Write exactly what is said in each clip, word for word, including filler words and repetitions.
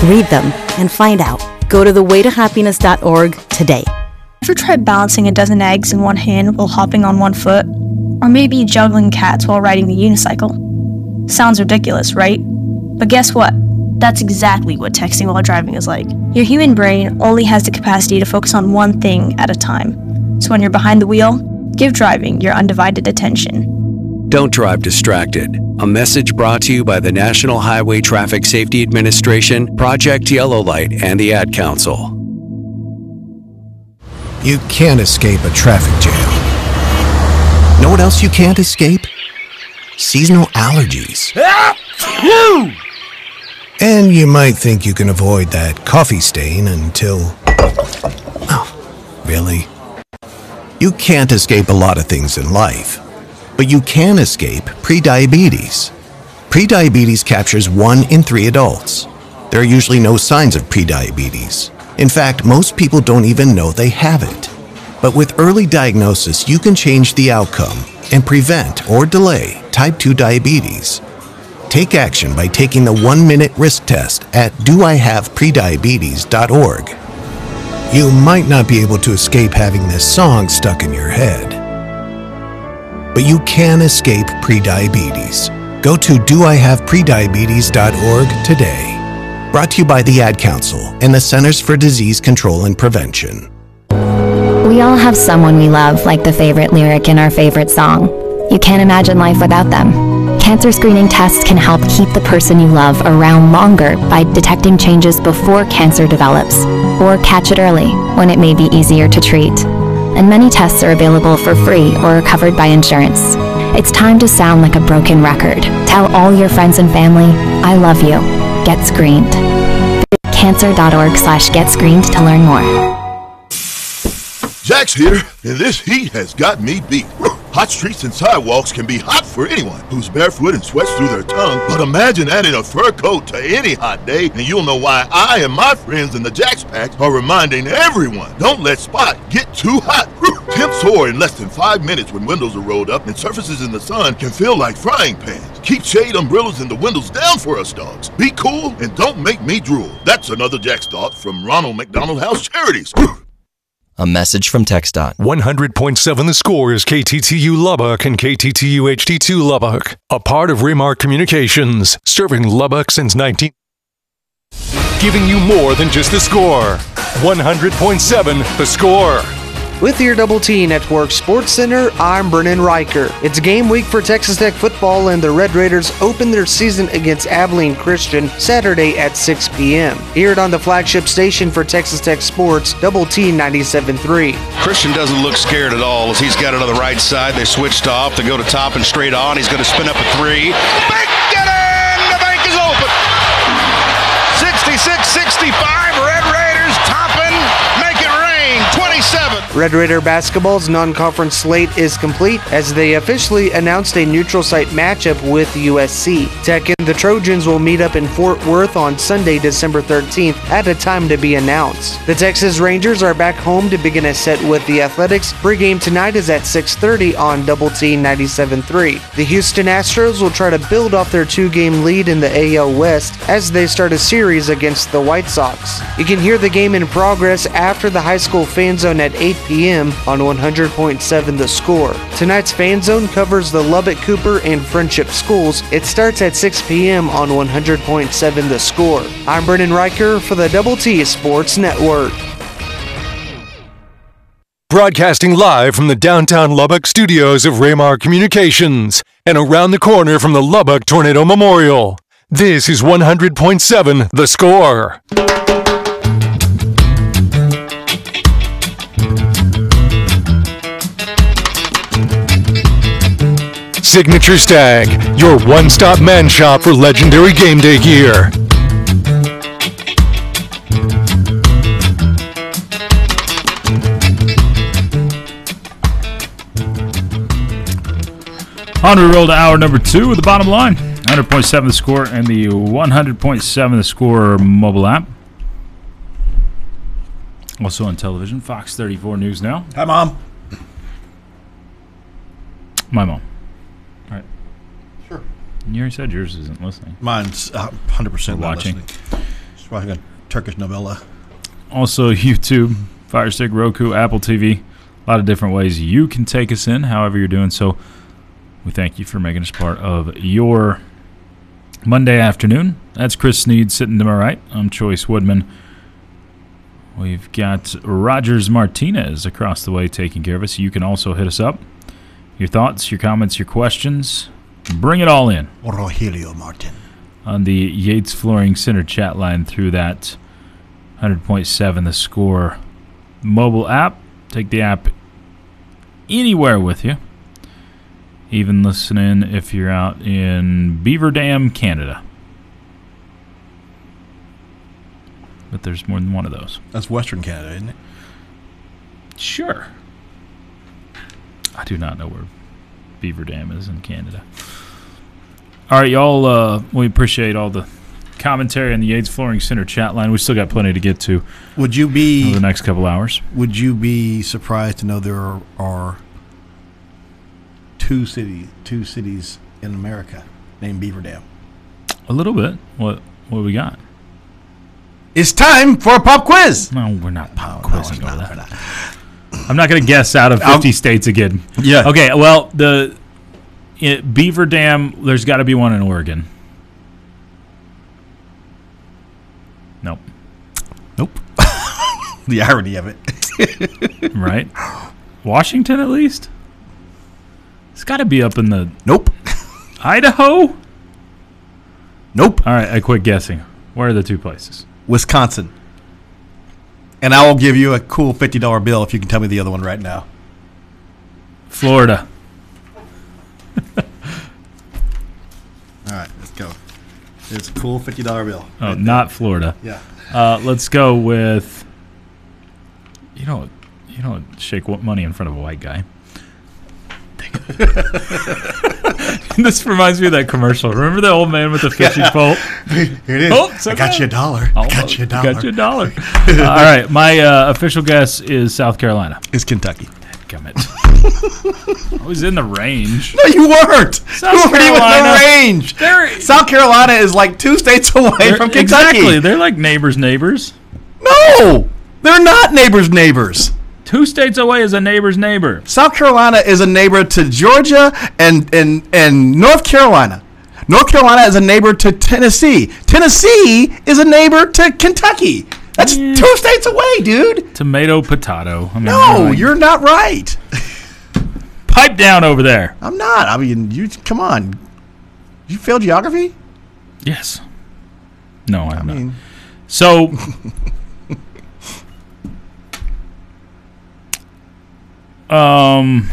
Read them and find out. Go to the way to happiness dot org today. Ever tried balancing a dozen eggs in one hand while hopping on one foot? Or maybe juggling cats while riding the unicycle? Sounds ridiculous, right? But guess what? That's exactly what texting while driving is like. Your human brain only has the capacity to focus on one thing at a time. So when you're behind the wheel, give driving your undivided attention. Don't drive distracted. A message brought to you by the National Highway Traffic Safety Administration, Project Yellow Light, and the Ad Council. You can't escape a traffic jam. Know what else you can't escape? Seasonal allergies. And you might think you can avoid that coffee stain until... Oh, really? You can't escape a lot of things in life, but you can escape prediabetes. Prediabetes captures one in three adults. There are usually no signs of prediabetes. In fact, most people don't even know they have it. But with early diagnosis, you can change the outcome and prevent or delay type two diabetes. Take action by taking the one-minute risk test at do I have prediabetes dot org. You might not be able to escape having this song stuck in your head, but you can escape prediabetes. Go to do I have prediabetes dot org today. Brought to you by the Ad Council and the Centers for Disease Control and Prevention. We all have someone we love, like the favorite lyric in our favorite song. You can't imagine life without them. Cancer screening tests can help keep the person you love around longer by detecting changes before cancer develops, or catch it early when it may be easier to treat. And many tests are available for free or are covered by insurance. It's time to sound like a broken record. Tell all your friends and family, I love you. Get screened. Visit cancer dot org slash get screened to learn more. Jack's here, and this heat has got me beat. Hot streets and sidewalks can be hot for anyone who's barefoot and sweats through their tongue, but imagine adding a fur coat to any hot day, and you'll know why I and my friends in the Jack's Pack are reminding everyone, don't let Spot get too hot. Temps soar in less than five minutes when windows are rolled up, and surfaces in the sun can feel like frying pans. Keep shade umbrellas and the windows down for us dogs. Be cool and don't make me drool. That's another Jack's thought from Ronald McDonald House Charities. A message from TxDOT. one hundred point seven The Score is K T T U Lubbock and K T T U H D two Lubbock, a part of Raymark Communications, serving Lubbock since nineteen... Giving you more than just the score. one hundred point seven The Score. With your Double T Network Sports Center, I'm Brennan Riker. It's game week for Texas Tech football, and the Red Raiders open their season against Abilene Christian Saturday at six p.m. Hear it on the flagship station for Texas Tech Sports, Double T ninety-seven point three. Christian doesn't look scared at all as he's got it on the right side. They switched off to go to top and straight on. He's going to spin up a three. Bank, get in! The bank is open! sixty-six sixty-five, Red Raiders topping, make it rain, twenty-seven. Red Raider basketball's non-conference slate is complete as they officially announced a neutral site matchup with U S C. Tech and the Trojans will meet up in Fort Worth on Sunday, December thirteenth at a time to be announced. The Texas Rangers are back home to begin a set with the Athletics. Pre-game tonight is at six thirty on Double T ninety-seven point three. The Houston Astros will try to build off their two-game lead in the A L West as they start a series against the White Sox. You can hear the game in progress after the high school fan zone at eight p.m. on one hundred point seven The Score. Tonight's fan zone covers the Lubbock, Cooper, and Friendship schools. It starts at six p.m. on one hundred point seven The Score. I'm Brennan Riker for the Double T Sports Network. Broadcasting live from the downtown Lubbock studios of Raymark Communications and around the corner from the Lubbock Tornado Memorial. This is one hundred point seven The Score. Signature Stag, your one-stop man shop for legendary game day gear. On we roll to hour number two with the bottom line. one hundred point seven The Score and the one hundred point seven The Score mobile app. Also on television, Fox thirty-four News Now. Hi, Mom. My mom. All right. Sure. You already said yours isn't listening. Mine's uh, one hundred percent watching. Listening. Just watching a Turkish novella. Also, YouTube, Fire Stick, Roku, Apple T V. A lot of different ways you can take us in, however you're doing so. We thank you for making us part of your Monday afternoon. That's Chris Sneed sitting to my right. I'm Choice Woodman. We've got Rogers Martinez across the way taking care of us. You can also hit us up. Your thoughts, your comments, your questions. Bring it all in. Rogelio Martin. On the Yates Flooring Center chat line through that one hundred point seven The Score mobile app. Take the app anywhere with you. Even listening if you're out in Beaver Dam, Canada. But there's more than one of those. That's Western Canada, isn't it? Sure. I do not know where Beaver Dam is in Canada. All right, y'all, uh, we appreciate all the commentary on the Yates Flooring Center chat line. We still got plenty to get to. Would you be over the next couple hours? Would you be surprised to know there are, are two city two cities in America named Beaver Dam? A little bit. What what do we got? It's time for a pop quiz. No, we're not pop quizzing no, over that. Not. I'm not going to guess out of fifty I'll, states again. Yeah. Okay, well, the it, Beaver Dam, there's got to be one in Oregon. Nope. Nope. The irony of it. Right? Washington, at least? It's got to be up in the... Nope. Idaho? Nope. All right, I quit guessing. Where are the two places? Wisconsin. And I will give you a cool fifty dollar bill if you can tell me the other one right now. Florida. All right, let's go. It's a cool fifty dollar bill. Oh, right not there. Florida. Yeah. Uh, let's go with, you know, you don't shake money in front of a white guy. This reminds me of that commercial. Remember the old man with the fishing pole? Here it is. Oh, I got you a dollar. I got you a dollar. Got you a dollar. uh, all right. My uh, official guess is South Carolina. It's Kentucky. Damn it. I was in the range. No, you weren't. South you weren't even in the range. They're, South Carolina is like two states away from Kentucky. Exactly. They're like neighbors' neighbors. No, they're not neighbors' neighbors. Two states away is a neighbor's neighbor. South Carolina is a neighbor to Georgia and, and, and North Carolina. North Carolina is a neighbor to Tennessee. Tennessee is a neighbor to Kentucky. That's yeah. two states away, dude. Tomato, potato. I mean, no, you're, you're not right. Pipe down over there. I'm not. I mean, you come on. You failed geography? Yes. No, I, I mean. Not. So... Um,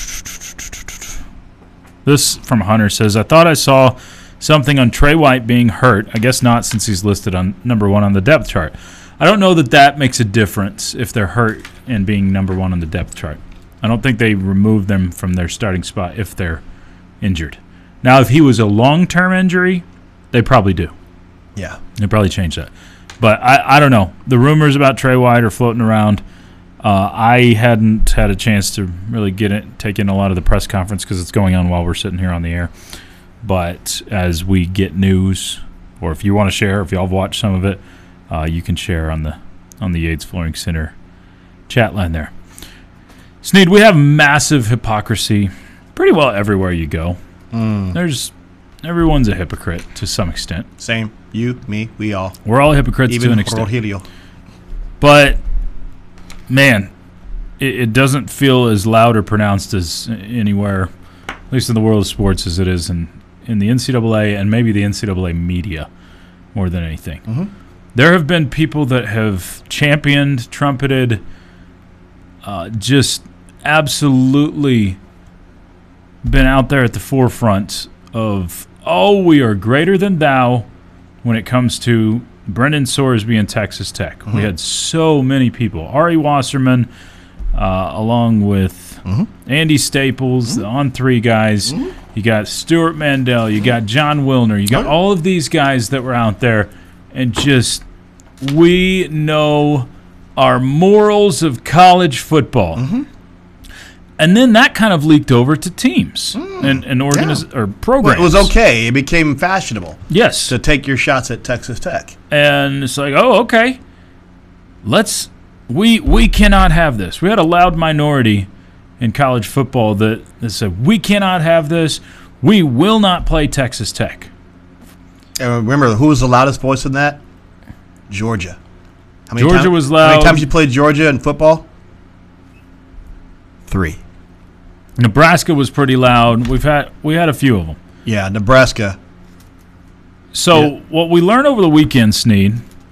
this from Hunter says, I thought I saw something on Trey White being hurt. I guess not, since he's listed on number one on the depth chart. I don't know that that makes a difference if they're hurt and being number one on the depth chart. I don't think they remove them from their starting spot if they're injured. Now, if he was a long-term injury, they probably do. Yeah. They probably change that. But I, I don't know. The rumors about Trey White are floating around. Uh, I hadn't had a chance to really get it, take in a lot of the press conference because it's going on while we're sitting here on the air. But as we get news, or if you want to share, if y'all have watched some of it, uh, you can share on the on the Yates Flooring Center chat line there. Sneed, we have massive hypocrisy pretty well everywhere you go. Mm. There's everyone's a hypocrite to some extent. Same. You, me, we all. We're all hypocrites Even to an extent. Rogelio. But man, it, it doesn't feel as loud or pronounced as anywhere, at least in the world of sports, as it is in, in the N C double A and maybe the N C double A media more than anything. Mm-hmm. There have been people that have championed, trumpeted, uh, just absolutely been out there at the forefront of, oh, we are greater than thou when it comes to Brendan Sorsby and Texas Tech. Mm-hmm. We had so many people. Ari Wasserman, uh, along with mm-hmm. Andy Staples, mm-hmm. the on three guys. Mm-hmm. You got Stuart Mandel. You got John Wilner. You got all of these guys that were out there. And just, we know our morals of college football. Mm-hmm. And then that kind of leaked over to teams mm, and, and organiz- yeah. or programs. Well, it was okay. It became fashionable. Yes. To take your shots at Texas Tech. And it's like, oh, okay. Let's we we cannot have this. We had a loud minority in college football that, that said, we cannot have this. We will not play Texas Tech. And remember, who was the loudest voice in that? Georgia. How many Georgia time, was loud. How many times you played Georgia in football? Three. Nebraska was pretty loud. We've had we had a few of them. Yeah, Nebraska. So yeah. what we learned over the weekend, Sneed,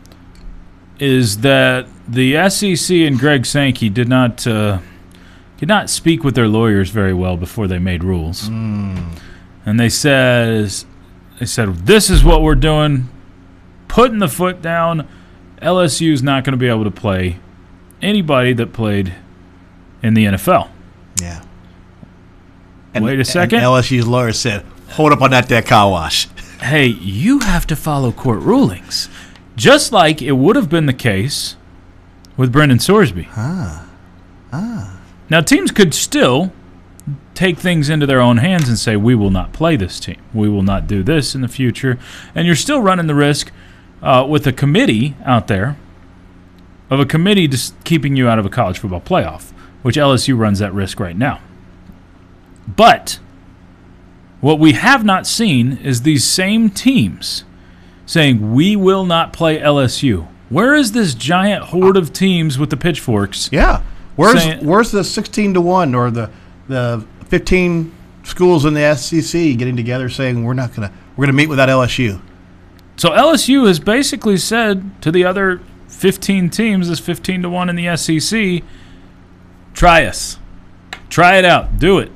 is that the S E C and Greg Sankey did not uh, did not speak with their lawyers very well before they made rules. Mm. And they said they said this is what we're doing, putting the foot down. L S U is not going to be able to play anybody that played in the N F L. Yeah. And, Wait a second. And L S U's lawyer said, hold up on that there car wash. Hey, you have to follow court rulings. Just like it would have been the case with Brendan Sorsby. Ah. Ah. Now, teams could still take things into their own hands and say, we will not play this team. We will not do this in the future. And you're still running the risk uh, with a committee out there of a committee just keeping you out of a college football playoff, which L S U runs that risk right now. But what we have not seen is these same teams saying, we will not play L S U. Where is this giant horde of teams with the pitchforks? Yeah. Where's saying, where's the sixteen to one or the the fifteen schools in the S E C getting together saying we're not going to we're going to meet without L S U? So L S U has basically said to the other fifteen teams, this fifteen to one in the S E C, try us. Try it out. Do it.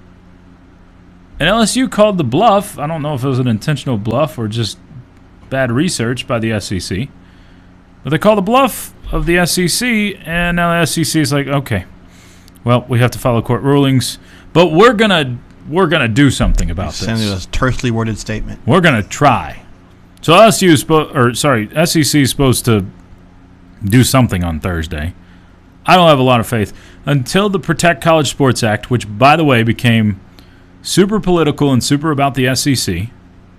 And L S U called the bluff. I don't know if it was an intentional bluff or just bad research by the S E C. But they call the bluff of the S E C, and now the S E C is like, okay, well, we have to follow court rulings, but we're gonna we're gonna do something about this. Send us a tersely worded statement. We're gonna try. So L S U is spo- or sorry, S E C is supposed to do something on Thursday. I don't have a lot of faith until the Protect College Sports Act, which, by the way, became super political and super about the S E C.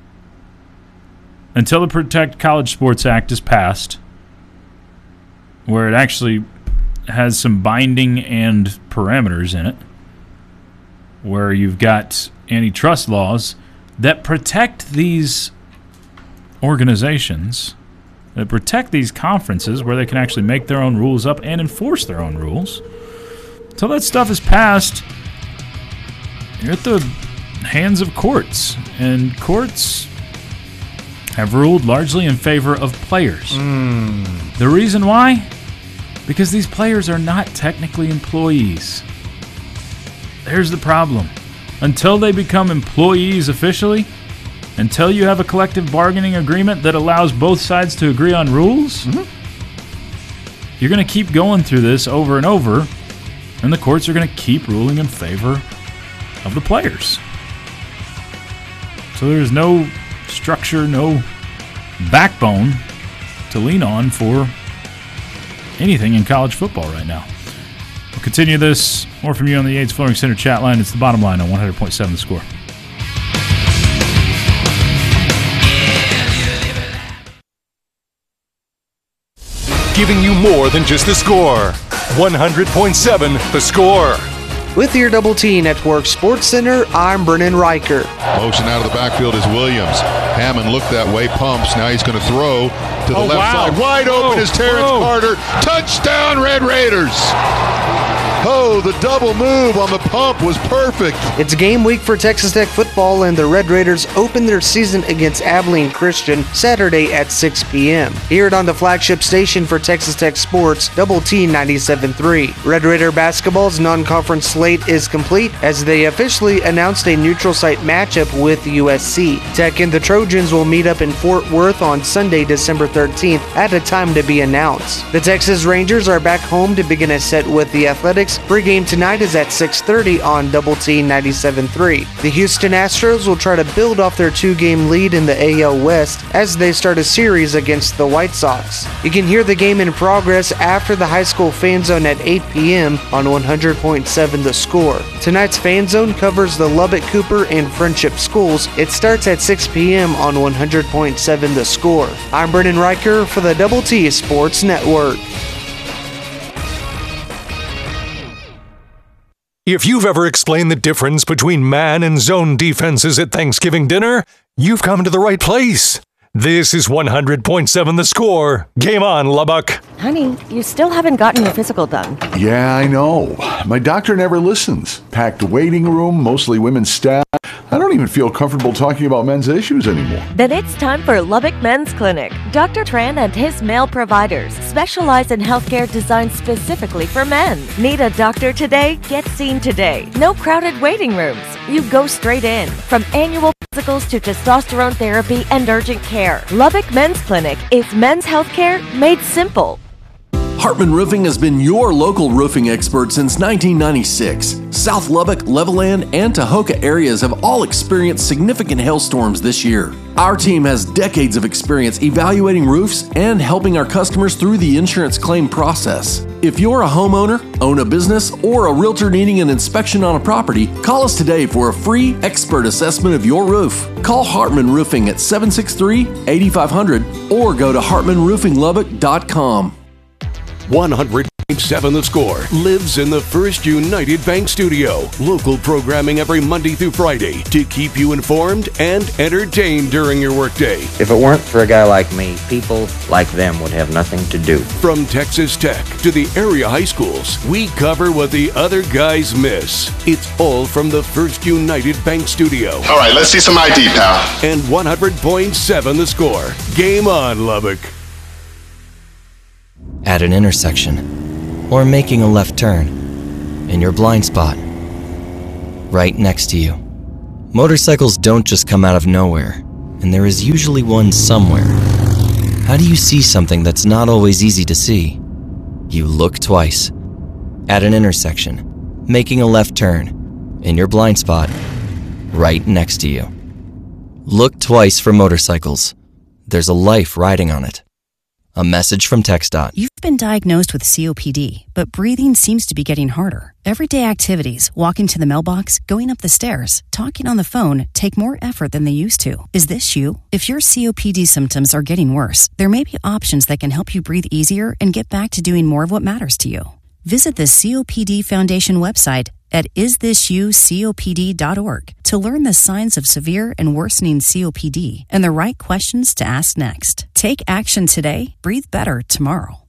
Until the Protect College Sports Act is passed, where it actually has some binding and parameters in it, where you've got antitrust laws that protect these organizations, that protect these conferences where they can actually make their own rules up and enforce their own rules. Until that stuff is passed, you're at the hands of courts, and courts have ruled largely in favor of players. Mm. The reason why? Because these players are not technically employees. There's the problem. Until they become employees officially, until you have a collective bargaining agreement that allows both sides to agree on rules, mm-hmm. you're going to keep going through this over and over, and the courts are going to keep ruling in favor of the players. So there's no structure, no backbone to lean on for anything in college football right now. We'll continue this. More from you on the Yates Flooring Center chat line. It's the bottom line on one hundred point seven The Score. Giving you more than just the score. one hundred point seven The Score. With your Double T Network Sports Center, I'm Brennan Riker. Motion out of the backfield is Williams. Hammond looked that way, pumps. Now he's going to throw to the oh, left wow. side. Wide whoa, open is Terrence whoa. Carter. Touchdown, Red Raiders. Oh, the double move on the pump was perfect. It's game week for Texas Tech football, and the Red Raiders open their season against Abilene Christian Saturday at six p.m. Hear it on the flagship station for Texas Tech Sports, Double T ninety-seven point three. Red Raider basketball's non-conference slate is complete as they officially announced a neutral site matchup with U S C. Tech and the Trojans will meet up in Fort Worth on Sunday, December thirteenth at a time to be announced. The Texas Rangers are back home to begin a set with the Athletics six. Pregame tonight is at six thirty on Double T ninety-seven point three. The Houston Astros will try to build off their two-game lead in the A L West as they start a series against the White Sox. You can hear the game in progress after the high school fan zone at eight p.m. on one hundred point seven The Score. Tonight's fan zone covers the Lubbock, Cooper, and Friendship schools. It starts at six p.m. on one hundred point seven The Score. I'm Brendan Riker for the Double T Sports Network. If you've ever explained the difference between man and zone defenses at Thanksgiving dinner, you've come to the right place. This is one hundred point seven The Score. Game on, Lubbock. Honey, you still haven't gotten your physical done. Yeah, I know. My doctor never listens. Packed waiting room, mostly women's staff. I don't even feel comfortable talking about men's issues anymore. Then it's time for Lubbock Men's Clinic. Doctor Tran and his male providers specialize in healthcare designed specifically for men. Need a doctor today? Get seen today. No crowded waiting rooms. You go straight in. From annual physicals to testosterone therapy and urgent care, Lubbock Men's Clinic is men's healthcare made simple. Hartman Roofing has been your local roofing expert since nineteen ninety-six. South Lubbock, Levelland, and Tahoka areas have all experienced significant hailstorms this year. Our team has decades of experience evaluating roofs and helping our customers through the insurance claim process. If you're a homeowner, own a business, or a realtor needing an inspection on a property, call us today for a free expert assessment of your roof. Call Hartman Roofing at seven six three, eight five zero zero or go to hartman roofing lubbock dot com. one hundred point seven The Score lives in the First United Bank studio. Local programming every Monday through Friday to keep you informed and entertained during your workday. If it weren't for a guy like me, people like them would have nothing to do. From Texas Tech to the area high schools, we cover what the other guys miss. It's all from the First United Bank studio. All right, let's see some I D, pal. And one hundred point seven The Score. Game on, Lubbock. At an intersection, or making a left turn, in your blind spot, right next to you. Motorcycles don't just come out of nowhere, and there is usually one somewhere. How do you see something that's not always easy to see? You look twice. At an intersection, making a left turn, in your blind spot, right next to you. Look twice for motorcycles. There's a life riding on it. A message from TxDOT. You've been diagnosed with C O P D, but breathing seems to be getting harder. Everyday activities, walking to the mailbox, going up the stairs, talking on the phone, take more effort than they used to. Is this you? If your C O P D symptoms are getting worse, there may be options that can help you breathe easier and get back to doing more of what matters to you. Visit the C O P D Foundation website at is this you copd dot org to learn the signs of severe and worsening C O P D and the right questions to ask next. Take action today, breathe better tomorrow.